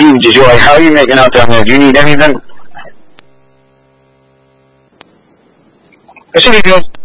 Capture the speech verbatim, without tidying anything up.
Huge joy. How are you making out down there? Do you need anything? I see you, Joe.